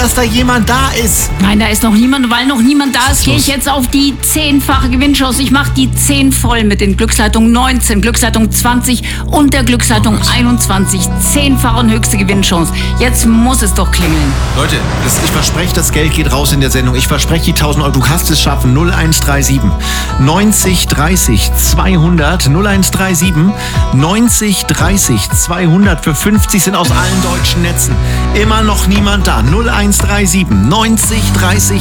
dass da jemand da ist. Nein, da ist noch niemand. Weil noch niemand da ist, gehe ich jetzt auf die 10-fache Gewinnchance. Ich mache die 10 voll mit den Glücksleitungen 19, Glücksleitung 20 und der Glücksleitung 21. 10-fache und höchste Gewinnchance. Jetzt muss es doch klingeln. Leute, ich verspreche, das Geld geht raus in der Sendung. Ich verspreche die 1000 Euro. Du kannst es schaffen. 0137 90 30 200 0137 90 30 200 für 50 sind aus allen deutschen Netzen. Immer noch niemand da. 0137 90 30